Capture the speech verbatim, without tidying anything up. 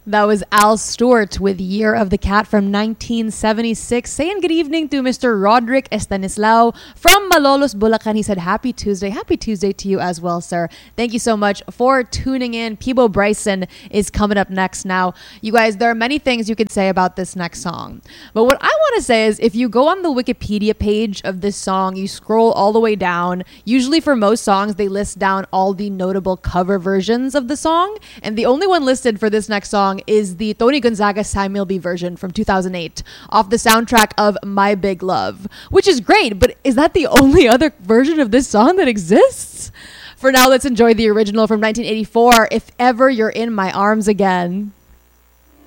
That was Al Stewart with Year of the Cat from nineteen seventy-six. Saying good evening to Mister Roderick Estanislao from Malolos, Bulacan. He said, happy Tuesday. Happy Tuesday to you as well, sir. Thank you so much for tuning in. Peebo Bryson is coming up next now. You guys, there are many things you could say about this next song. But what I want to say is if you go on the Wikipedia page of this song, you scroll all the way down. Usually for most songs, they list down all the notable cover versions of the song. And the only one listed for this next song is the Tony Gonzaga Sam Milby version from two thousand eight off the soundtrack of My Big Love, which is great, but is that the only other version of this song that exists? For now, let's enjoy the original from nineteen eighty-four, If Ever You're in My Arms Again.